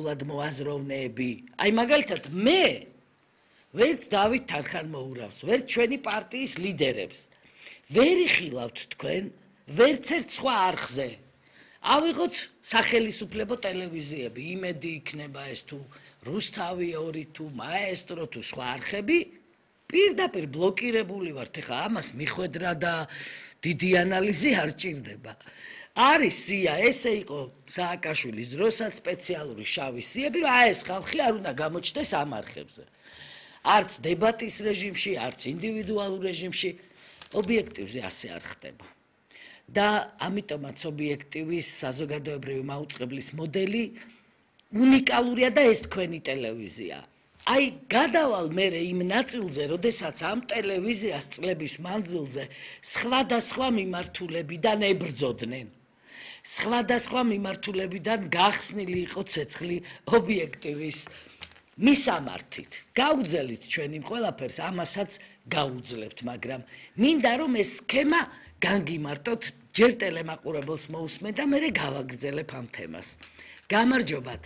პერსონულად მოაზროვნეები. Აი მაგალითად მე ვერც დავით თანხან მოურავს, ვერც ჩვენი პარტიის ლიდერებს. ვერ იხილავთ თქვენ ვერც ერთ სხვა არხზე. ავიღოთ სახელისუფლებო ტელევიზიები, იმედი იქნება ეს თუ რუსთავი 2 თუ მაესტრო თუ სხვა არხები, პირდაპირ ბლოკირებული ვართ. ეხლა ამას მიხვედრა და დიდი ანალიზი არ ჭირდება. არის სია, ესე იყო სააკაშვილის დროსაც სპეციალური შავი სიები, რომ ეს ხალხი არ უნდა გამოჩნდეს ამ არხებზე. არც დებატის რეჟიმში, არც ინდივიდუალურ რეჟიმში, ობიექტივზე ასე არ ხდება. და ამიტომაც ობიექტივის საზოგადოებრივი მაუწყებლის მოდელი უნიკალურია და ეს თქვენი ტელევიზია. აი გადავალ მე იმ ნაწილზე, როდესაც ამ ტელევიზიას წლების მანძილზე სხვადასხვა მიმართულებიდან ებრძოდნენ. სხვადასხვა მიმართულებიდან გახსნილი იყო ცეცხლი ობიექტივის მისამართით. გაუძელით ჩვენ იმ ყველაფერს, ამასაც გაუძლებთ, მაგრამ მინდა რომ ეს სქემა განგიმარტოთ, ჯერ ტელემაყურებელს მოусმენ და მე გავაგრძელებ ამ თემას. გამარჯობათ.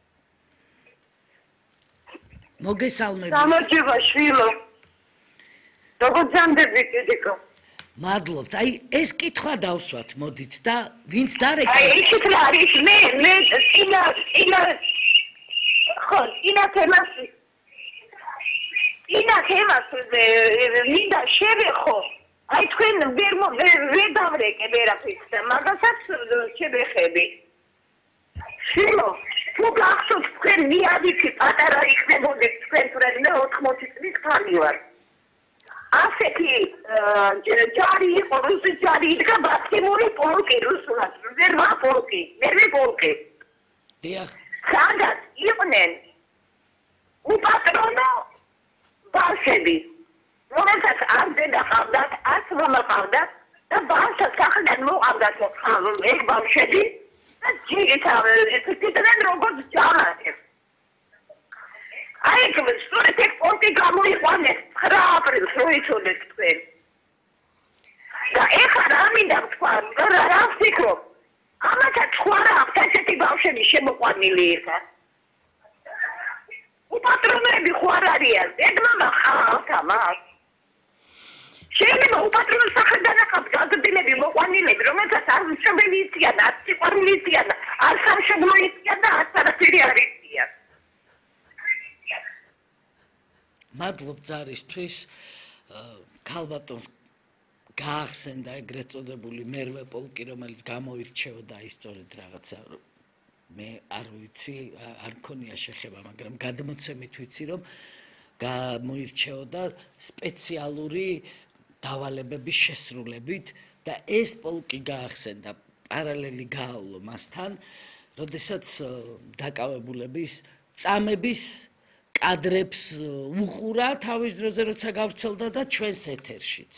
მოგესალმებით. გამარჯობა შვილო. როგორ ძამდები კიდიკო? მადლობთ. აი ეს კითხვა დავსვათ, მოდით და ვინც დარეკავს. აი ისეთ რა არის მე ინა თემასი. ინა თემასი მინდა შევეხო. აი თქვენ ვერ დავრეკე ვერაფერს და მაგასაც შევეხები. შვილო, თუ გახსოვთ თქვენ მიადითი პატარა იქნებოდეთ თქვენ თურმე 80 წლის ხანი ვარ. ასეთი ჯარი იყო რუსი ჯარი იდგა ბასკიმური პოლკი რუსულად ზერმა პოლკი მერვე პოლკი დიახ სადაც იყვნენ უპატრონო ბავშვები რომელსაც არ დედა ჰყავდათ არც მამა ჰყავდათ და ბავშვს სახელად მოყავდათ ეგ ბავშვები და ჯიგიტავენ როგორც ჯარათებს აი სწორედ ეგ პოლკი გამოიყვანეს 9 აპრილს რო იცოდეთ თქვენ და ეხლა რა მინდა თქვა რა ვფიქრობ ამასაც სხვა რა აქვს ესეთი ბავშვები შემოყვანილი ეხლა უპატრონოები ხო არ არიან ეგ მამა ხალხ ამას შეიძლება უპატრონოს სახელიდან ახალ გაზრდილები მოყვანილები რომელსაც არ მშობელი იციან არ სიყვარული იციან არ სამშობლო იციან და არც არაფერი არ იციან მადლობ ძარისთვის ქალბატონს გაახსენდა ეგრეთ წოდებული მერვე პოლკი რომელიც გამოირჩეოდა ის სწორედ რაღაცა მე არ ვიცი არ მქონია შეხება მაგრამ გადმოცემით ვიცი რომ გამოირჩეოდა სპეციალური დავალებების შესრულებით და ეს პოლკი გაახსენდა პარალელი გაავლო მასთან როდესაც დაკავებულების წამების კადრებს უყურა თავის დროზე როცა გავრცელდა და ჩვენს ეთერშიც.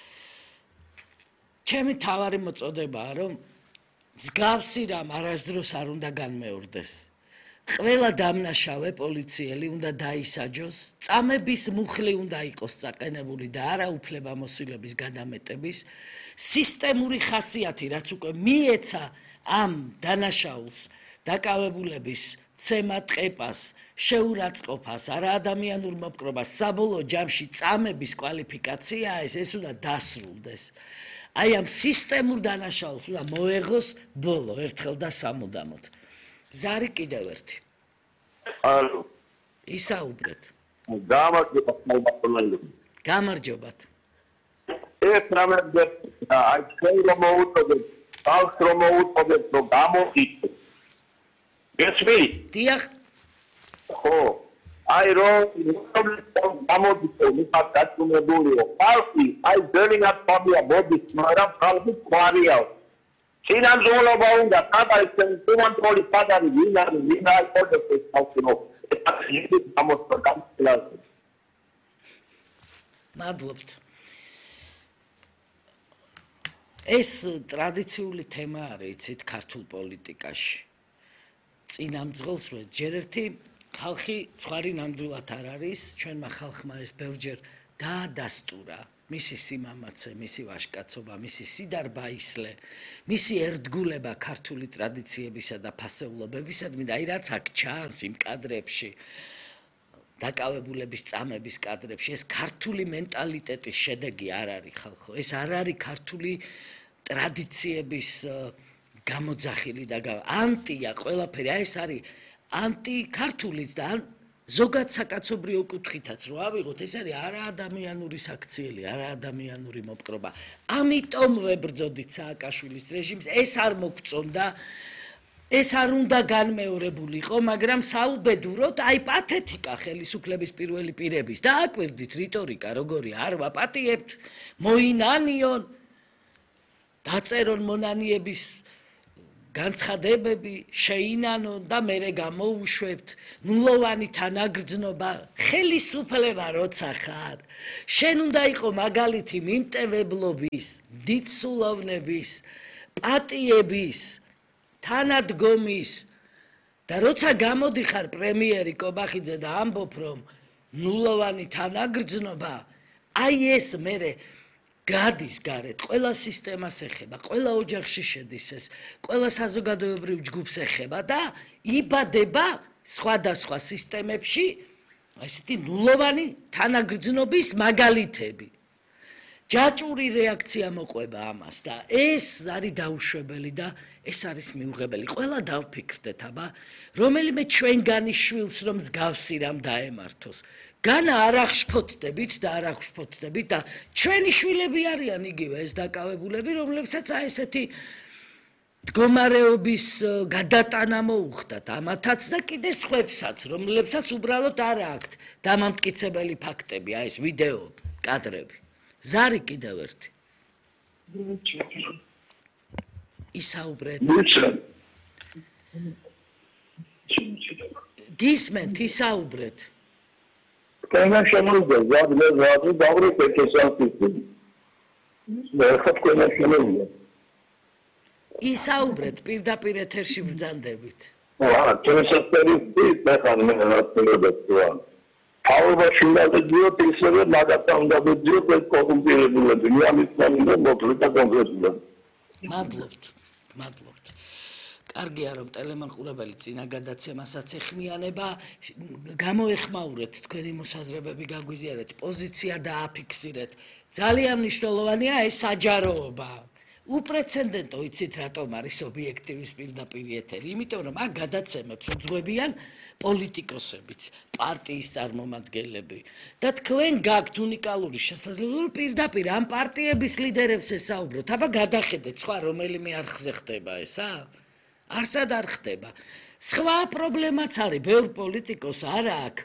ჩემი თავარი მოწოდებაა რომ მსგავსი რამ არასდროს არ უნდა განმეორდეს. ყველა დამნაშავე პოლიციელი უნდა დაისაჯოს, წამების მუხლი უნდა იყოს წაყენებული და არა უფლებამოსილების გადამეტების სისტემური ხასიათი რაც უკვე მიეცა ამ დანაშაულს დაკავებულების ცემა ტყეპას, შეურაცხყოფას, არაადამიანურ მოპყრობას, საბოლოო ჯამში წამების კვალიფიკაცია ეს უნდა დასრულდეს. აი ამ სისტემურ დანაშაულს უნდა მოეღოს ბოლო ერთხელ და სამუდამოდ. ზარი კიდევ ერთი. ალო. ისაუბრეთ. გამარჯობა ხალხო. გამარჯობათ. ეს რამე აი შეიძლება მოუწოდეთ, ხალხს რომ მოუწოდეთ, რომ გამოიყო. ესმი? დიახ. ხო. აი რომ გამოდიო, მითხარ დაწუნებულიო. ხალხი აი ძელინად ფაბია მოდის, მაგრამ ხალხი ყარია. სინამდვილეობა უნდა გადაიქცენ კონტროლის პატარი ვინა პოდესტის ხალხო. ეს გამოსწორდა. მადლობთ. ეს ტრადიციული თემა არის, იცით, ქართულ პოლიტიკაში. წინამძღოლს რო ჯერ ერთი ხალხი ცხვარი ნამდვილად არ არის, ჩვენმა ხალხმა ეს ბევრჯერ დაადასტურა. მისი სიმამაცე, მისი ვაჟკაცობა, მისი სიდარბაისლე, მისი ერთგულება ქართული ტრადიციებისა და ფასეულობებისადმი და აი რაც აქ ჩანს იმ კადრებში, დაკავებულების წამების კადრებში, ეს ქართული მენტალიტეტის შედეგი არ არის ხალხო, ეს არ არის ქართული ტრადიციების გამოძახილი და ანტია ყველაფერი, აი ეს არის ანტიქართულიც და ზოგად საკაცობრიო კუთხითაც რო ავიღოთ, ეს არის არაადამიანური საქციელი, არაადამიანური მოპყრობა. ამიტომ ვებრძოდით სააკაშვილის რეჟიმს, ეს არ მოგწონდა, ეს არ უნდა განმეორებულიყო, მაგრამ საუბედუროდ, აი პათეთიკა ხელისუფლების პირველი პირების და აკვირდით რიტორიკა როგორი არ ვაპატიებთ, მოინანიონ, დაწერონ მონანიების განცხადებები შეინანონ და მერე გამოუშვებთ ნულოვანი თანაგრძნობა ხელისუფლება როცა ხარ შენ უნდა იყო მაგალითი მიმტევებლობის დიდსულოვნების პატიების თანადგომის და როცა გამოდიხარ პრემიერი კობახიძე და ამბობ რომ ნულოვანი თანაგრძნობა აი ეს მერე გადის გარეთ, ყველა სისტემას ეხება, ყველა ოჯახში შედის ეს, ყველა საზოგადოებრივ ჯგუფს ეხება და იბადება სხვადასხვა სისტემებში ესეთი ნულოვანი თანაგრძნობის მაგალითები. ჯაჭვური რეაქცია მოყვება ამას და ეს არის დაუშვებელი და ეს არის მიუღებელი. ყველა დავფიქრდეთ, აბა, რომელიმე ჩვენგანი შვილს რომ მსგავსი რამ დაემართოს. განა არ აღშფოთდებით და არ აღშფოთდებით და ჩვენი შვილები არიან იგივე ეს დაკავებულები, რომლებსაც აი ესეთი მდგომარეობის გადატანა მოუხდათ ამათაც და კიდე სხვებსაც, რომლებსაც უბრალოდ არ აქვთ დამამტკიცებელი ფაქტები, აი ეს ვიდეო კადრები. ზარი კიდევ ერთი. ისაუბრეთ. გისმენთ, ისაუბრეთ. Kena şamurda, zaten davre kesantısı. Merhaba kena şamurda. ისაუბრეთ პირდაპირ ეთერში ბრძანდებით. Kenesatlarisi mekhanime anlatılıyor. Avrupa şunlarda diyor, tesirleri magatamda diyor, pek kodum diyebilirler. Dünya İslam'ında motorita kongresinden. მადლობთ. კარგია რომ ტელემანყურებელი წინა გადაცემასაც ეხმიანება, გამოეხმაურეთ თქვენი მოსაზრებები, გაგვიზიარეთ პოზიცია და აფიქსირეთ. ძალიან მნიშვნელოვანია ეს საჯაროობა. უპრეცედენტო იცით რატომ არის ობიექტივის პირდაპირ ეთერი, იმიტომ რომ აქ გადაცემებს უძღვებიან პოლიტიკოსებიც, პარტიის წარმომადგენლები და თქვენ გაქვთ უნიკალური შესაძლებლობა პირდაპირ ამ პარტიების ლიდერებს ესაუბროთ. აბა გადახედეთ სხვა რომელიმე არხზე ხდება ესა? არსად არ ხდება. სხვა პრობლემაც არის, ბევრ პოლიტიკოს არ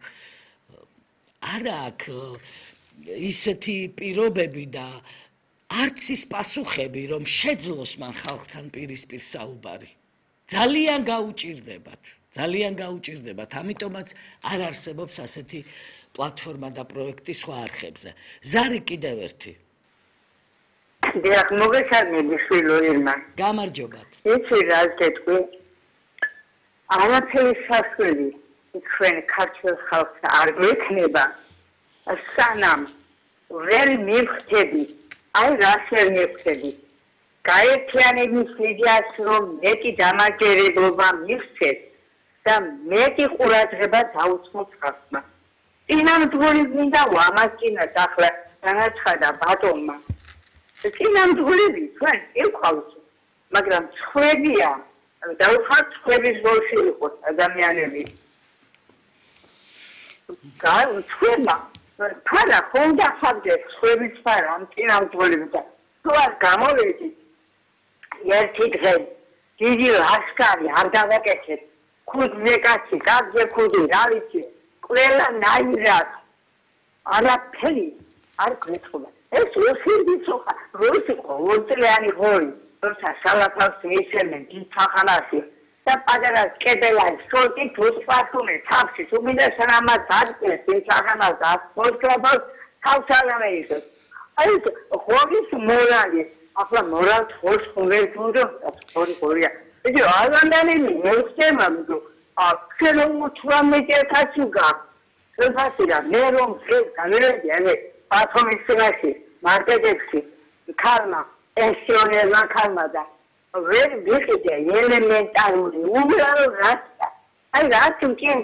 აქვს ისეთი პირობები და არც ის პასუხები, რომ შეძლოს მან ხალხთან პირისპირ საუბარი. ძალიან გაუჭირდებათ, ამიტომაც არ არსებობს ასეთი პლატფორმა და პროექტი სხვა არხებზე. ზარი კიდევ ერთი. დიახ, მოგესალმები შვილო ირმა. გამარჯობათ. იცი რა გეტყვი? არაფერი სასწრაფი თქვენ ქართულ ხალხს არ გვექნება, სანამ ვერ მივხვდები, აი რას ვერ მივხვდები. გაერთიანების იდეას რომ მეტი დამაჯერებლობა მივცეთ და მეტი ყურადღება დაუწყოთ ხალხმა. წინამძღოლი მინდა ვამასკინოთ ახლა განაცხადა ბატონმა. წინამძღოლები თქვენ იყავთ, მაგრამ ცხვებია, დავხართ ცხვების ბოლში იყოთ ადამიანები. ცხვება, ფარა ხონდა ხარჯეთ ცხვების ფარა ამ წინამძღოლებთან. თუ არ გამოვედით ერთი დღე დიდი ლაშქარი არ დავაკეთეთ, ქუდზე კაცი, კაცზე ქუდი, რა ვიცი, ყველა ნაირად არაფერი არ გვეწყობა. ეს ოსინდიცო როის იყო 2 წლიანი ღორი, როცა სალათავს მისცემენ დიდ ხანაში და პატარა კედელას სოლტი თუსპასუნე თავში თუ მინდა სანამაც დაწეს იმ ხანას და მოსკლაბავს თავსალამე ისო. აი ღორის მორალი, ახლა მორალს ხოს ხომერტუნდო ხორია. ეს ალანდანელი მოვხდება მიდო ახლა 18 კაცი გა. ეს ასე და მე რომ განერგე ανε პათომის სინაში მარკეტებში ქალმა პენსიონერმა ქალმა და ვერ ვიყიდე ელემენტარული უბრალოდ რაც აი რაც მკენ